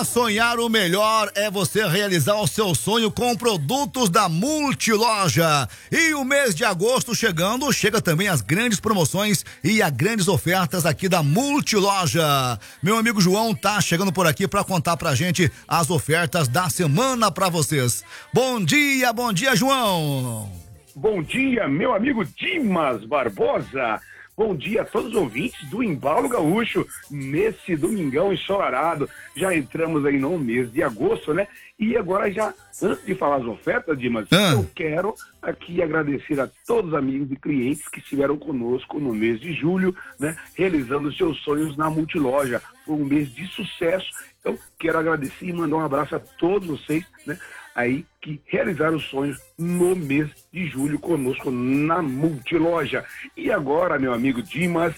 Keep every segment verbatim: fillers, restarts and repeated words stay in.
sonhar o melhor é você realizar o seu sonho com produtos da Multiloja. E o mês de agosto chegando, chega também as grandes promoções e as grandes ofertas aqui da Multiloja. Meu amigo João tá chegando por aqui para contar pra gente as ofertas da semana para vocês. Bom dia, bom dia, João. Bom dia, meu amigo Dimas Barbosa. Bom dia a todos os ouvintes do Embalo Gaúcho, nesse domingão ensolarado. Já entramos aí no mês de agosto, né? E agora já, antes de falar as ofertas, Dimas, ah. eu quero aqui agradecer a todos os amigos e clientes que estiveram conosco no mês de julho, né? Realizando seus sonhos na Multiloja. Foi um mês de sucesso. Eu quero agradecer e mandar um abraço a todos vocês, né? Aí que realizaram os sonhos no mês de julho conosco na Multiloja. E agora, meu amigo Dimas,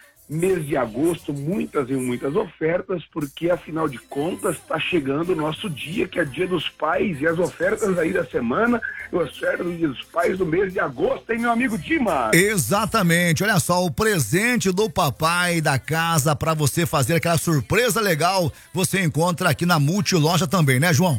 mês de agosto, muitas e muitas ofertas, porque afinal de contas está chegando o nosso dia, que é dia dos pais, e as ofertas aí da semana, as ofertas do dia dos pais do mês de agosto, hein, meu amigo Dimas? Exatamente, olha só, o presente do papai da casa para você fazer aquela surpresa legal, você encontra aqui na Multiloja também, né, João?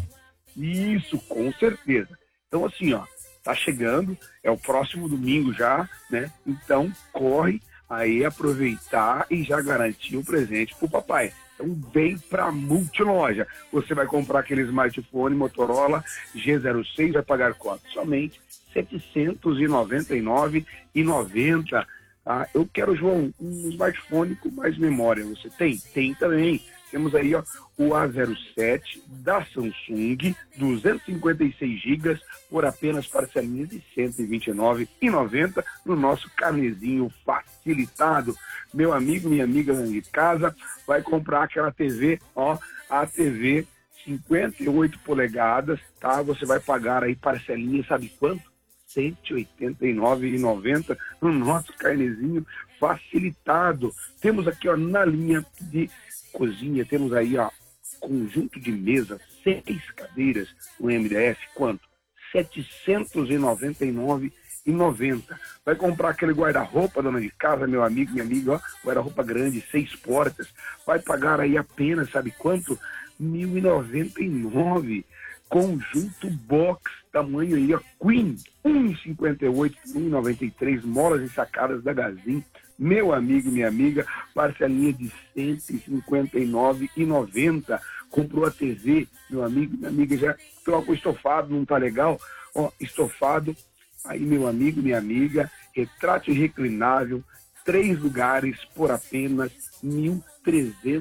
Isso, com certeza. Então, assim, ó, tá chegando, é o próximo domingo já, né? Então, corre aí aproveitar e já garantir o presente pro papai. Então, vem pra Multiloja. Você vai comprar aquele smartphone Motorola G zero seis, vai pagar quanto? Somente setecentos e noventa e nove reais e noventa centavos. Ah, eu quero, João, um smartphone com mais memória. Você tem? Tem também. Temos aí, ó, o A zero sete da Samsung, duzentos e cinquenta e seis gigas, por apenas parcelinhas de cento e vinte e nove reais e noventa centavos no nosso carnezinho facilitado. Meu amigo, minha amiga de casa, vai comprar aquela T V, ó, a T V cinquenta e oito polegadas, tá? Você vai pagar aí parcelinha, sabe quanto? cento e oitenta e nove reais e noventa centavos no nosso carnezinho facilitado. Temos aqui, ó, na linha de cozinha, temos aí, ó, conjunto de mesa, seis cadeiras, no M D F, quanto? setecentos e noventa e nove reais e noventa centavos. Vai comprar aquele guarda-roupa, dona de casa, meu amigo, minha amiga, ó, guarda-roupa grande, seis portas, vai pagar aí apenas, sabe quanto? mil e noventa e nove reais. Conjunto box, tamanho aí, ó, Queen, um e cinquenta e oito por um e noventa e três, molas e sacadas da Gazin. Meu amigo, minha amiga, parcelinha de cento e cinquenta e nove reais e noventa centavos. Comprou a T V, meu amigo, minha amiga, já troca o estofado, não tá legal? Ó, estofado, aí, meu amigo, minha amiga, retrato reclinável, três lugares por apenas mil trezentos